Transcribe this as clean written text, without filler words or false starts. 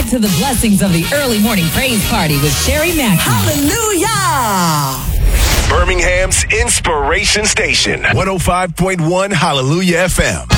back to the blessings of the early morning praise party with Sherry Mackey. Hallelujah! Birmingham's Inspiration Station, 105.1 Hallelujah FM.